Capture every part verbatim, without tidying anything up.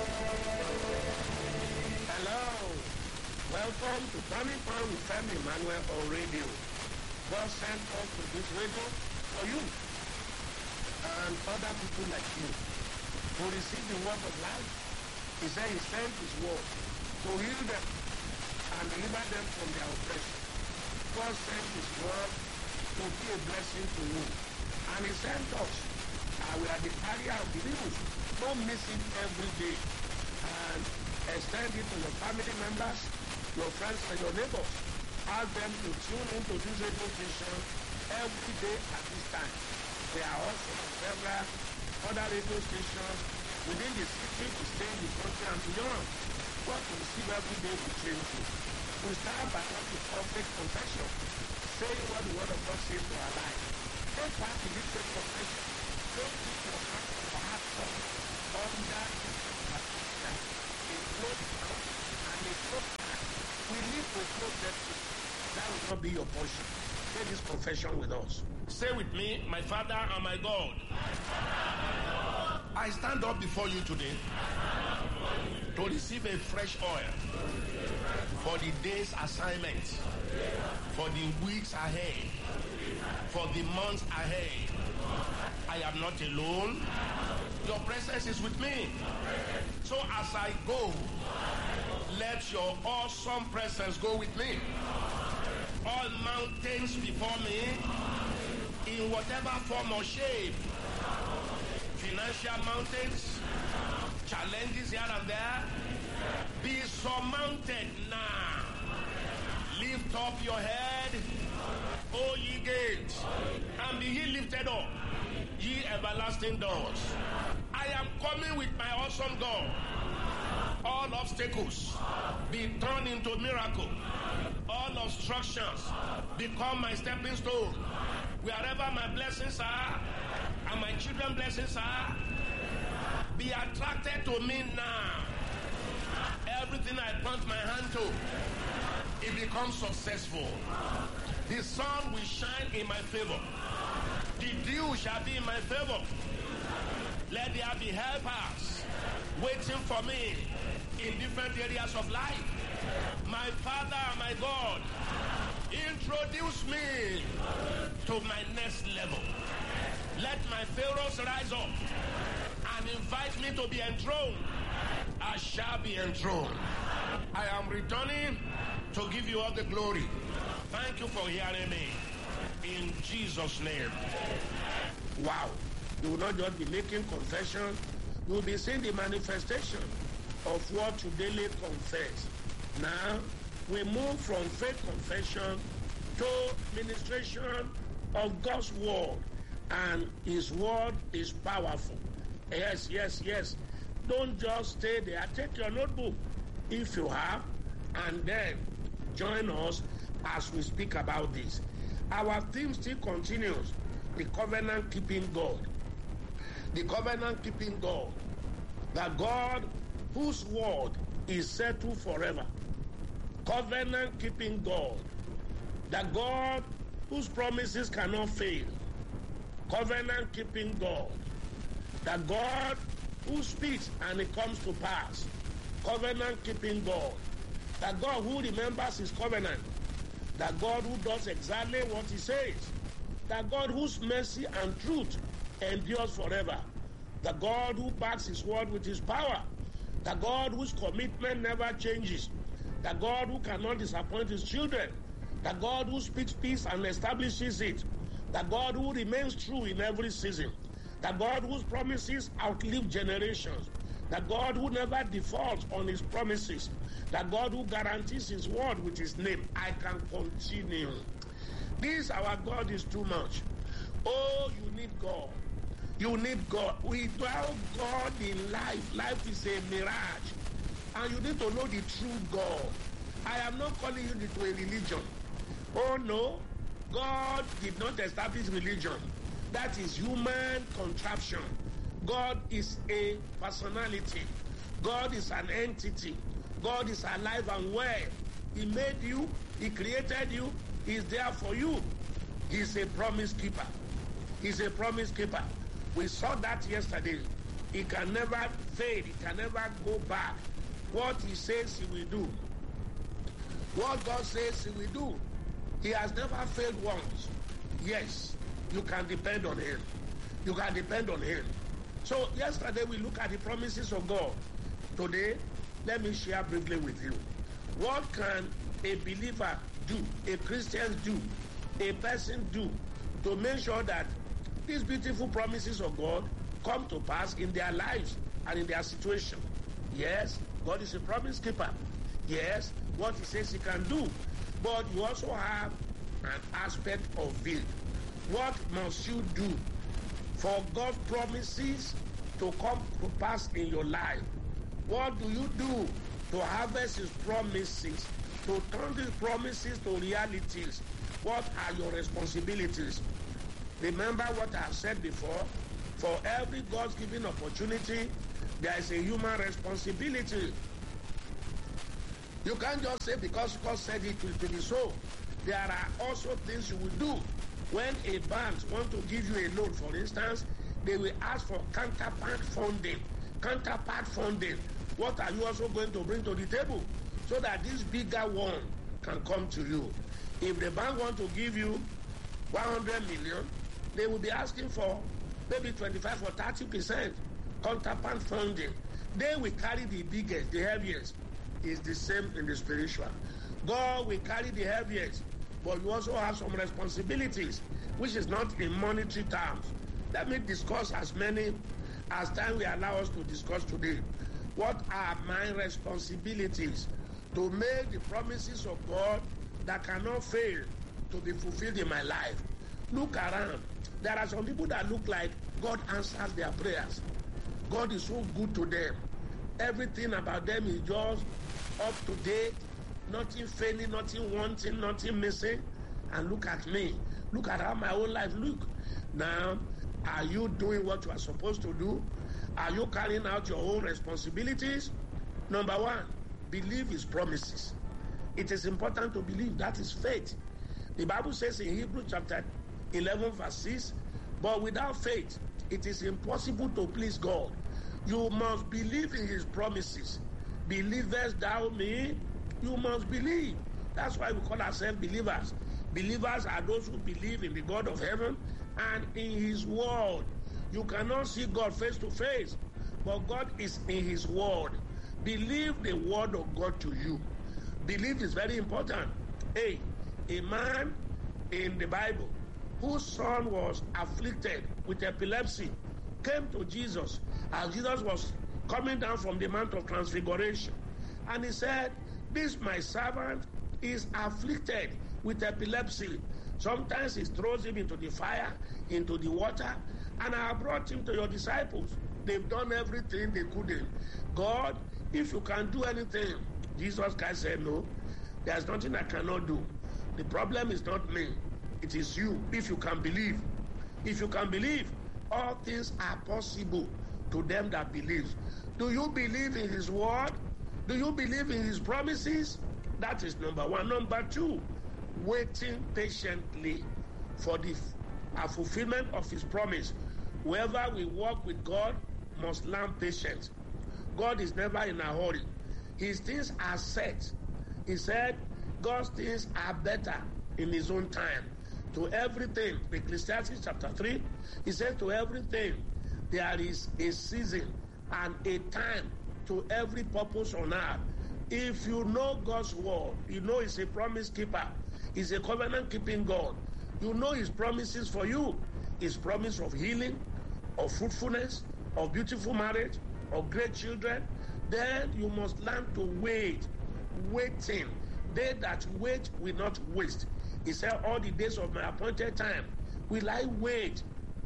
Hello. Welcome to Turning Point with Femi Emmanuel on radio. God sent us to this radio for you and other people like you to receive the word of life. He said he sent his word to heal them and deliver them from their oppression. God sent his word to be a blessing to you. And he sent us. And we are the carrier of the news. Don't miss it every day. And extend it to your family members, your friends, and your neighbors. Ask them to tune into this radio station every day at this time. There are also several other radio stations within the city, the state, the country, and beyond. What we receive every day will change you. We start by what is perfect confession. Say what the word of God says to our life. Take part in this great confession. Don't keep your heart or heart under a closed mouth and a closed heart. We live with no destiny. That will not be your portion. Say this confession with us. Say with me, my Father and my God. I stand up before you today to receive a fresh oil for the day's assignment, for the weeks ahead, for the months ahead. I am not alone. Your presence is with me. So as I go, let your awesome presence go with me. All mountains before me, in whatever form or shape, financial mountains, challenges here and there, be surmounted now. Lift up your head, O ye gates, and be ye lifted up, ye everlasting doors. I am coming with my awesome God. All obstacles be turned into miracle. All obstructions become my stepping stone. Wherever my blessings are and my children's blessings are, be attracted to me now. Everything I put my hand to, it becomes successful. The sun will shine in my favor. The dew shall be in my favor. Let there be helpers waiting for me in different areas of life. My Father, my God, introduce me to my next level. Let my pharaohs rise up and invite me to be enthroned. I shall be enthroned. I am returning to give you all the glory. Thank you for hearing me. In Jesus' name. Wow. You will not just be making confession. You will be seeing the manifestation of what you daily confess. Now, we move from faith confession to ministration of God's word. And his word is powerful. Yes, yes, yes. Don't just stay there. Take your notebook if you have, and then join us as we speak about this. Our theme still continues. The covenant-keeping God. The covenant-keeping God. The God whose word is settled forever. Covenant-keeping God. The God whose promises cannot fail. Covenant-keeping God. The God who speaks and it comes to pass. Covenant-keeping God. The God who remembers his covenant. The God who does exactly what he says. The God whose mercy and truth endures forever. The God who backs his word with his power. The God whose commitment never changes. The God who cannot disappoint his children. The God who speaks peace and establishes it. The God who remains true in every season. The God whose promises outlive generations. The God who never defaults on his promises. The God who guarantees his word with his name. I can continue. This our God is too much. Oh, you need God. You need God. Without God in life, life is a mirage. And you need to know the true God. I am not calling you to a religion. Oh no, God did not establish religion. That is human contraption. God is a personality. God is an entity. God is alive and well. He made you. He created you. He is there for you. He is a promise keeper. He is a promise keeper. We saw that yesterday. He can never fail. He can never go back. What he says he will do. What God says he will do. He has never failed once. Yes, you can depend on him. You can depend on him. So yesterday we looked at the promises of God. Today, let me share briefly with you. What can a believer do, a Christian do, a person do to make sure that these beautiful promises of God come to pass in their lives and in their situation? Yes, God is a promise keeper. Yes, what he says he can do. But you also have an aspect of it. What must you do for God's promises to come to pass in your life? What do you do to harvest his promises, to turn these promises to realities? What are your responsibilities? Remember what I have said before. For every God's-given opportunity, there is a human responsibility. You can't just say because God said it will be so. There are also things you will do. When a bank wants to give you a loan, for instance, they will ask for counterpart funding. Counterpart funding. What are you also going to bring to the table so that this bigger one can come to you? If the bank wants to give you one hundred million, they will be asking for maybe twenty-five or thirty percent counterpart funding. They will carry the biggest, the heaviest. It's the same in the spiritual. God will carry the heaviest, but you also have some responsibilities, which is not in monetary terms. Let me discuss as many as time will allow us to discuss today. What are my responsibilities to make the promises of God that cannot fail to be fulfilled in my life? Look around. There are some people that look like God answers their prayers. God is so good to them. Everything about them is just up to date, nothing failing, nothing wanting, nothing missing. And look at me. Look at how my whole life look. Now, are you doing what you are supposed to do? Are you carrying out your own responsibilities? Number one, believe his promises. It is important to believe. That is faith. The Bible says in Hebrews chapter eleven verse six, but without faith, it is impossible to please God. You must believe in his promises. Believest thou me? You must believe. That's why we call ourselves believers. Believers are those who believe in the God of heaven and in his word. You cannot see God face to face, but God is in his word. Believe the word of God to you. Belief is very important. Hey, a man in the Bible whose son was afflicted with epilepsy came to Jesus as Jesus was coming down from the Mount of Transfiguration. And he said, this my servant is afflicted with epilepsy. Sometimes he throws him into the fire, into the water, and I brought him to your disciples. They've done everything they couldn't. God, if you can do anything. Jesus Christ said, no, there's nothing I cannot do. The problem is not me. It is you, if you can believe. If you can believe, all things are possible to them that believe. Do you believe in his word? Do you believe in his promises? That is number one. Number two, waiting patiently for the uh, fulfillment of his promise. Whoever will walk with God must learn patience. God is never in a hurry. His things are set. He said, God's things are better in his own time. To everything, Ecclesiastes chapter three, he said to everything, there is a season and a time to every purpose on earth. If you know God's word, you know he's a promise keeper. He's a covenant-keeping God. You know his promises for you. His promise of healing, of fruitfulness, of beautiful marriage, of great children. Then you must learn to wait. Waiting. They that wait will not waste. He said, all the days of my appointed time will I wait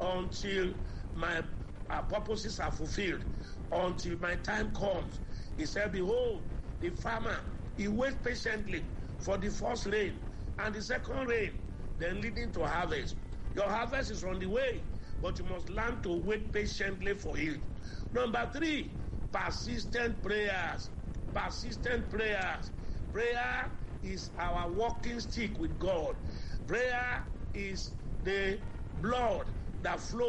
until my uh, purposes are fulfilled, until my time comes. He said, behold, the farmer, he waits patiently for the first rain and the second rain, then leading to harvest. Your harvest is on the way, but you must learn to wait patiently for it. Number three, persistent prayers. Persistent prayers. Prayer is our walking stick with God. Prayer is the blood that flows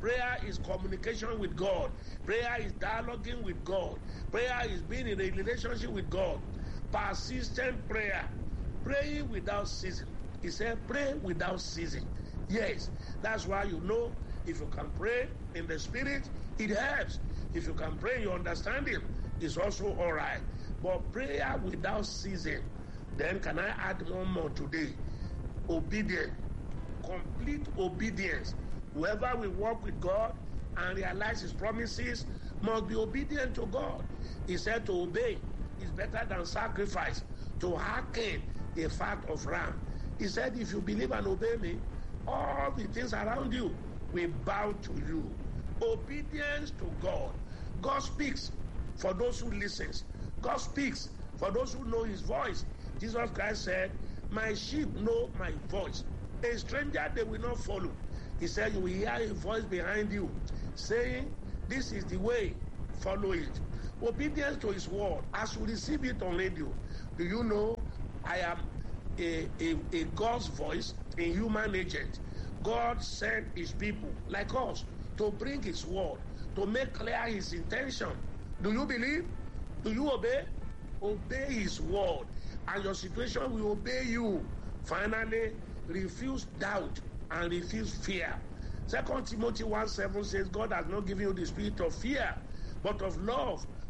Prayer is communication with God. Prayer is dialoguing with God. Prayer is being in a relationship with God. Persistent prayer. Praying without ceasing. He said, pray without ceasing. Yes, that's why you know if you can pray in the spirit, it helps. If you can pray in your understanding, it's also all right. But prayer without ceasing. Then can I add one more today? Obedience. Complete obedience. Whoever will walk with God and realize his promises must be obedient to God. He said to obey is better than sacrifice. To hearken a fat of ram. He said, if you believe and obey me, all the things around you will bow to you. Obedience to God. God speaks for those who listens. God speaks for those who know his voice. Jesus Christ said, my sheep know my voice. A stranger they will not follow. He said, you will hear a voice behind you saying, this is the way, follow it. Obedience to his word. As you receive it on radio, do you know I am a, a, a God's voice, a human agent. God sent his people, like us, to bring his word, to make clear his intention. Do you believe? Do you obey? Obey his word, and your situation will obey you. Finally, refuse doubt and refuse fear. Second Timothy one seven says, God has not given you the spirit of fear, but of love,